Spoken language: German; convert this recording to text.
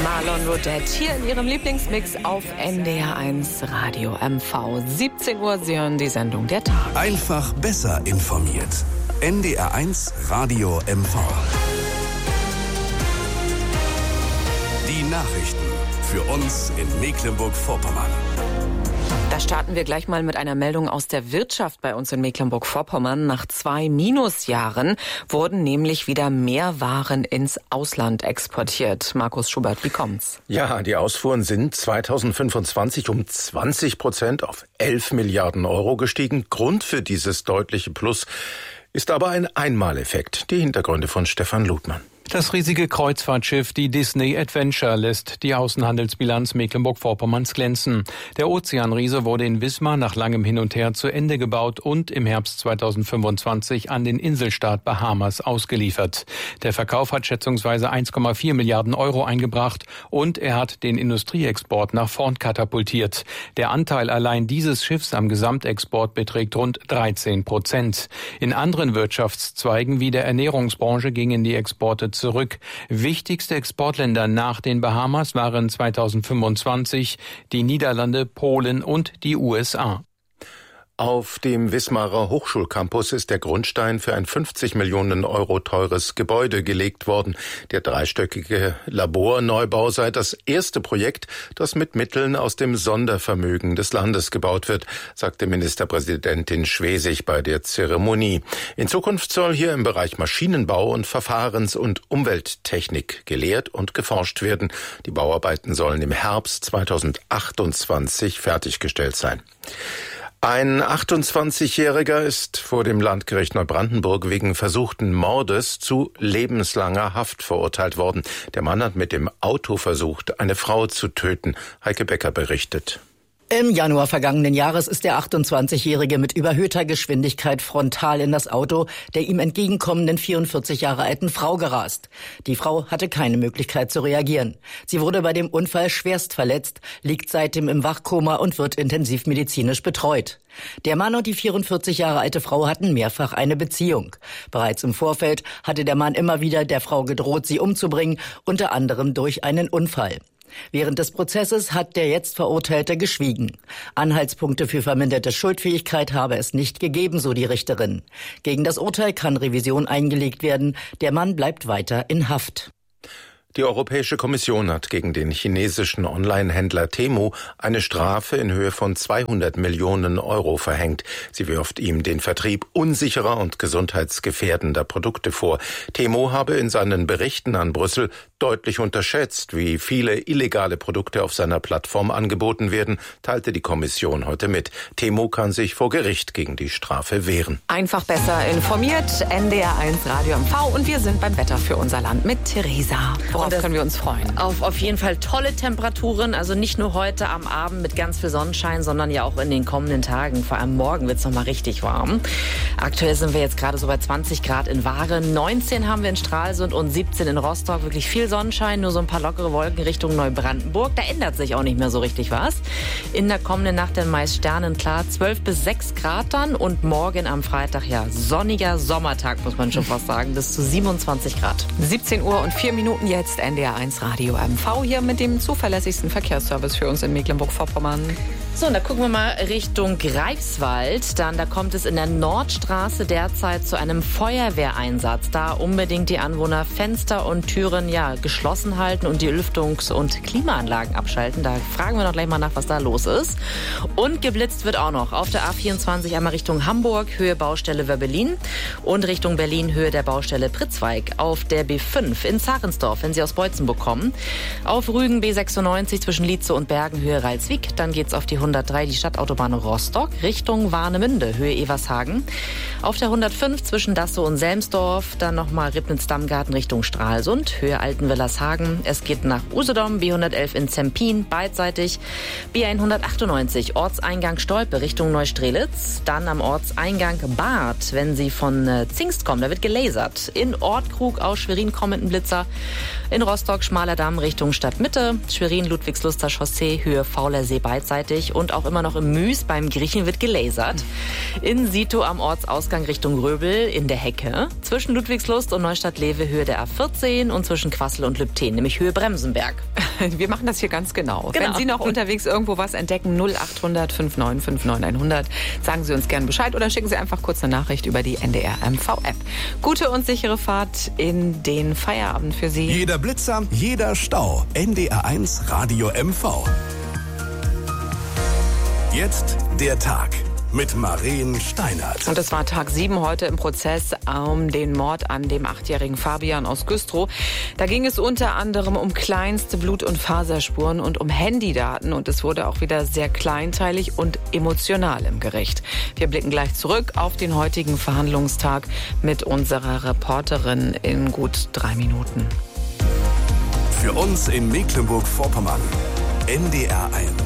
Marlon Rodet hier in ihrem Lieblingsmix auf NDR1 Radio MV. 17 Uhr, Sie hören die Sendung der Tag. Einfach besser informiert. NDR1 Radio MV. Die Nachrichten für uns in Mecklenburg-Vorpommern. Da starten wir gleich mal mit einer Meldung aus der Wirtschaft bei uns in Mecklenburg-Vorpommern. Nach 2 Minusjahren wurden nämlich wieder mehr Waren ins Ausland exportiert. Markus Schubert, wie kommt's? Ja, die Ausfuhren sind 2025 um 20% auf 11 Milliarden Euro gestiegen. Grund für dieses deutliche Plus ist aber ein Einmaleffekt. Die Hintergründe von Stefan Ludmann. Das riesige Kreuzfahrtschiff, die Disney Adventure, lässt die Außenhandelsbilanz Mecklenburg-Vorpommerns glänzen. Der Ozeanriese wurde in Wismar nach langem Hin und Her zu Ende gebaut und im Herbst 2025 an den Inselstaat Bahamas ausgeliefert. Der Verkauf hat schätzungsweise 1,4 Milliarden Euro eingebracht und er hat den Industrieexport nach vorn katapultiert. Der Anteil allein dieses Schiffs am Gesamtexport beträgt rund 13%. In anderen Wirtschaftszweigen wie der Ernährungsbranche gingen die Exporte zurück. Wichtigste Exportländer nach den Bahamas waren 2025 die Niederlande, Polen und die USA. Auf dem Wismarer Hochschulcampus ist der Grundstein für ein 50 Millionen Euro teures Gebäude gelegt worden. Der dreistöckige Laborneubau sei das erste Projekt, das mit Mitteln aus dem Sondervermögen des Landes gebaut wird, sagte Ministerpräsidentin Schwesig bei der Zeremonie. In Zukunft soll hier im Bereich Maschinenbau und Verfahrens- und Umwelttechnik gelehrt und geforscht werden. Die Bauarbeiten sollen im Herbst 2028 fertiggestellt sein. Ein 28-Jähriger ist vor dem Landgericht Neubrandenburg wegen versuchten Mordes zu lebenslanger Haft verurteilt worden. Der Mann hat mit dem Auto versucht, eine Frau zu töten. Heike Becker berichtet. Im Januar vergangenen Jahres ist der 28-Jährige mit überhöhter Geschwindigkeit frontal in das Auto der ihm entgegenkommenden 44 Jahre alten Frau gerast. Die Frau hatte keine Möglichkeit zu reagieren. Sie wurde bei dem Unfall schwerst verletzt, liegt seitdem im Wachkoma und wird intensivmedizinisch betreut. Der Mann und die 44 Jahre alte Frau hatten mehrfach eine Beziehung. Bereits im Vorfeld hatte der Mann immer wieder der Frau gedroht, sie umzubringen, unter anderem durch einen Unfall. Während des Prozesses hat der jetzt Verurteilte geschwiegen. Anhaltspunkte für verminderte Schuldfähigkeit habe es nicht gegeben, so die Richterin. Gegen das Urteil kann Revision eingelegt werden. Der Mann bleibt weiter in Haft. Die Europäische Kommission hat gegen den chinesischen Online-Händler Temu eine Strafe in Höhe von 200 Millionen Euro verhängt. Sie wirft ihm den Vertrieb unsicherer und gesundheitsgefährdender Produkte vor. Temu habe in seinen Berichten an Brüssel deutlich unterschätzt, wie viele illegale Produkte auf seiner Plattform angeboten werden, teilte die Kommission heute mit. Temu kann sich vor Gericht gegen die Strafe wehren. Einfach besser informiert, NDR1 Radio MV und wir sind beim Wetter für unser Land mit Theresa. Worauf können wir uns freuen? Auf jeden Fall tolle Temperaturen, also nicht nur heute am Abend mit ganz viel Sonnenschein, sondern ja auch in den kommenden Tagen. Vor allem morgen wird es nochmal richtig warm. Aktuell sind wir jetzt gerade so bei 20 Grad in Waren, 19 haben wir in Stralsund und 17 in Rostock. Wirklich viel Sonnenschein, nur so ein paar lockere Wolken Richtung Neubrandenburg. Da ändert sich auch nicht mehr so richtig was. In der kommenden Nacht dann meist sternenklar, 12 bis 6 Grad dann und morgen am Freitag, ja, sonniger Sommertag, muss man schon fast sagen, bis zu 27 Grad. 17 Uhr und 4 Minuten jetzt NDR1 Radio MV hier mit dem zuverlässigsten Verkehrsservice für uns in Mecklenburg-Vorpommern. So, und da gucken wir mal Richtung Greifswald. Da kommt es in der Nordstraße derzeit zu einem Feuerwehreinsatz. Da unbedingt die Anwohner Fenster und Türen geschlossen halten und die Lüftungs- und Klimaanlagen abschalten. Da fragen wir noch gleich mal nach, was da los ist. Und geblitzt wird auch noch auf der A24 einmal Richtung Hamburg, Höhe Baustelle Wöbbelin und Richtung Berlin, Höhe der Baustelle Pritzweig. Auf der B5 in Zarensdorf, wenn Sie aus Beutzenburg kommen. Auf Rügen B96 zwischen Lietze und Bergen, Höhe Ralswiek. Dann geht's auf die 103, die Stadtautobahn Rostock, Richtung Warnemünde, Höhe Evershagen. Auf der 105 zwischen Dassow und Selmsdorf, dann nochmal Ribnitz-Dammgarten Richtung Stralsund, Höhe Altenwillershagen. Es geht nach Usedom, B111 in Zempin, beidseitig. B198, Ortseingang Stolpe Richtung Neustrelitz. Dann am Ortseingang Barth, wenn Sie von Zingst kommen, da wird gelasert. In Ortkrug aus Schwerin kommenden Blitzer. In Rostock Schmalerdamm Richtung Stadtmitte. Schwerin Ludwigsluster Chaussee, Höhe Faulersee beidseitig. Und auch immer noch im Müs beim Griechen wird gelasert. In Sito am Ortsausgang Richtung Röbel in der Hecke. Zwischen Ludwigslust und Neustadt-Lewe Höhe der A14 und zwischen Quassel und Lübten, nämlich Höhe Bremsenberg. Wir machen das hier ganz genau. Wenn Sie noch unterwegs irgendwo was entdecken, 0800 59 59 100, sagen Sie uns gerne Bescheid oder schicken Sie einfach kurz eine Nachricht über die NDR MV-App. Gute und sichere Fahrt in den Feierabend für Sie. Jeder Blitzer, jeder Stau. NDR1 Radio MV. Jetzt der Tag mit Maren Steinert. Und es war Tag 7 heute im Prozess um den Mord an dem 8-jährigen Fabian aus Güstrow. Da ging es unter anderem um kleinste Blut- und Faserspuren und um Handydaten. Und es wurde auch wieder sehr kleinteilig und emotional im Gericht. Wir blicken gleich zurück auf den heutigen Verhandlungstag mit unserer Reporterin in gut 3 Minuten. Für uns in Mecklenburg-Vorpommern. NDR1.